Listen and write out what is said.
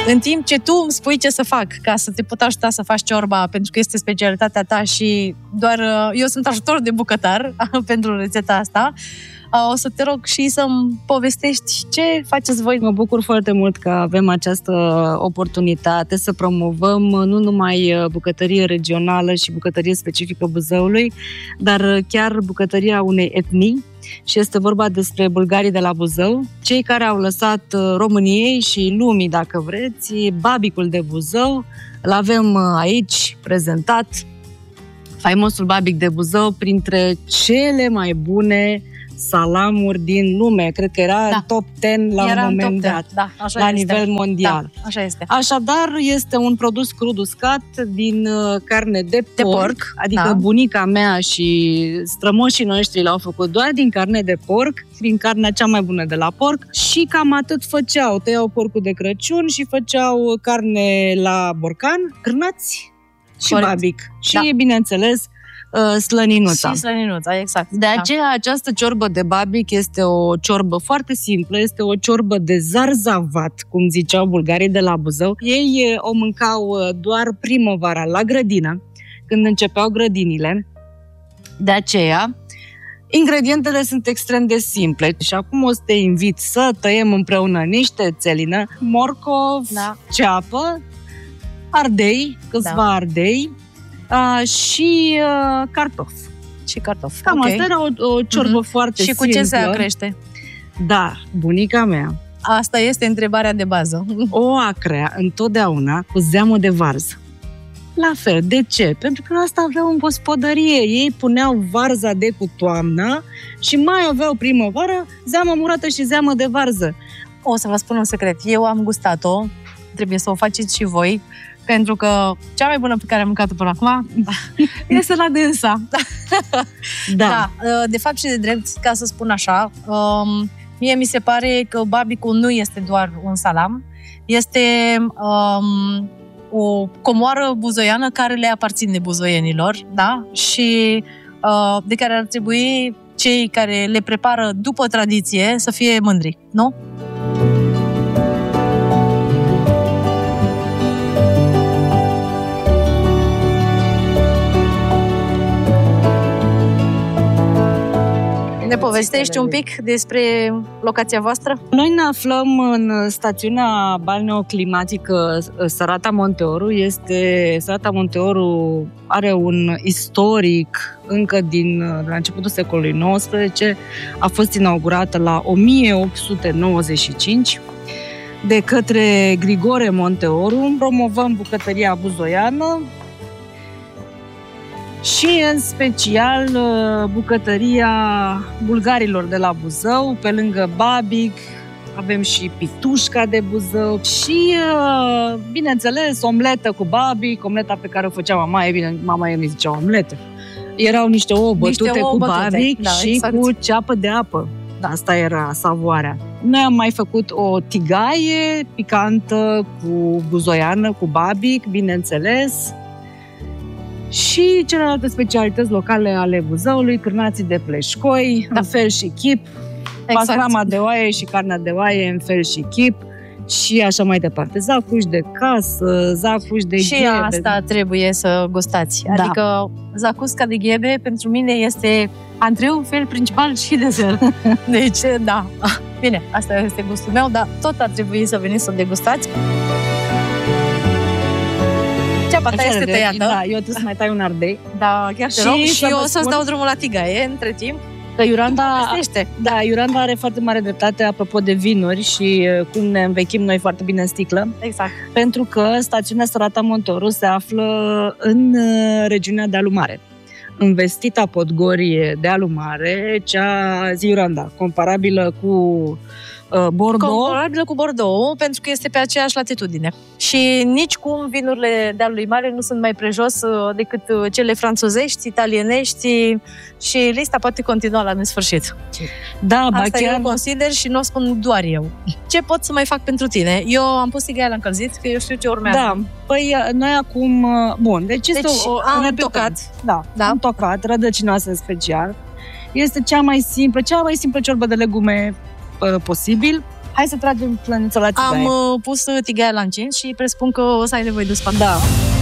În timp ce tu îmi spui ce să fac ca să te pot ajuta să faci ciorba, pentru că este specialitatea ta și doar eu sunt ajutor de bucătar pentru rețeta asta, o să te rog și să-mi povestești ce faceți voi. Mă bucur foarte mult că avem această oportunitate să promovăm nu numai bucătărie regională și bucătărie specifică Buzăului, dar chiar bucătăria unei etnii. Și este vorba despre bulgarii de la Buzău, cei care au lăsat României și lumii, dacă vreți, babicul de Buzău. Îl avem aici prezentat, faimosul babic de Buzău, printre cele mai bune salamuri din lume. Cred că era top 10 la un moment dat, la nivel mondial. Da, așa este. Așadar, este un produs crud uscat din carne de porc, adică bunica mea și strămoșii noștri l-au făcut doar din carne de porc, din carnea cea mai bună de la porc, și cam atât făceau. Tăiau porcul de Crăciun și făceau carne la borcan, cârnați și babic. Și, bineînțeles, slăninuța. Și slăninuța, exact. De aceea, această ciorbă de babic este o ciorbă foarte simplă, este o ciorbă de zarzavat, cum ziceau bulgarii de la Buzău. Ei o mâncau doar primăvara la grădină, când începeau grădinile. De aceea, ingredientele sunt extrem de simple. Și acum o să te invit să tăiem împreună niște țelină, morcov, ceapă, ardei, câțiva ardei, și cartofi. Și cartofi. Cam asta era o ciorbă foarte simplă. Și cu ce se acrește? Da, bunica mea. Asta este întrebarea de bază. O acrea întotdeauna cu zeamă de varză. La fel. De ce? Pentru că asta aveau în gospodărie. Ei puneau varza de cu toamna și mai aveau primăvara zeamă murată și zeamă de varză. O să vă spun un secret. Eu am gustat-o. Trebuie să o faceți și voi. Pentru că cea mai bună pe care am mâncat-o până acum este la dânsa. Da. De fapt și de drept, ca să spun așa, mie mi se pare că babicul nu este doar un salam, este o comoară buzoiană care le aparține buzoienilor, da? Și de care ar trebui cei care le prepară după tradiție să fie mândri, nu? Ne povestești un pic despre locația voastră? Noi ne aflăm în stațiunea balneoclimatică Sărata Monteoru. Sărata Monteoru are un istoric încă de la începutul secolului XIX. A fost inaugurată la 1895 de către Grigore Monteoru. Promovăm bucătăria buzoiană și în special bucătăria bulgarilor de la Buzău. Pe lângă babic avem și pitușca de Buzău și, bineînțeles, omletă cu babic, omleta pe care o făcea mama. Bine, mama ei nu zicea omletă. Erau niște ouă bătute cu babic și cu ceapă de apă. Asta era savoarea. Noi am mai făcut o tigaie picantă cu buzoiană, cu babic, bineînțeles. Și celelalte specialități locale ale Buzăului, cârnații de pleșcoi, în fel și chip, pastrama de oaie și carnea de oaie în fel și chip și așa mai departe. Zacuși de casă, zacuși de ghebe. Și asta trebuie să gustați. Adică zacusca de ghebe pentru mine este antreu, fel principal și dezert. Deci, da. Bine, asta este gustul meu, dar tot ar trebui să veniți să degustați. Ceapa ta este tăiată. Da, eu trebuie să mai tai un ardei. Da, chiar te rog. Și eu o să-ți dau drumul la tigaie între timp. Că Iuranda are foarte mare dreptate apropo de vinuri și cum ne învechim noi foarte bine în sticlă. Exact. Pentru că stațiunea Sărata Monteoru se află în regiunea Dealul Mare. Învestita Podgorie Dealul Mare, cea zi Iuranda, comparabilă cu Bordeaux. Comparabilă cu Bordeaux, pentru că este pe aceeași latitudine. Și nici cum vinurile Dealului Mare nu sunt mai prejos decât cele franțuzești, italienești și lista poate continua la nesfârșit. Da, asta eu consider și nu o spun doar eu. Ce pot să mai fac pentru tine? Eu am pus tigaia la încălzit, că eu știu ce urmează. Da, păi noi acum... Bun, deci este am tocat. Am tocat, rădăcinoasă în special. Este cea mai simplă ciorbă de legume posibil. Hai să tragem plănița la țigaie. Am pus tigaia la încins și presupun că o să ai nevoie de spate. Da.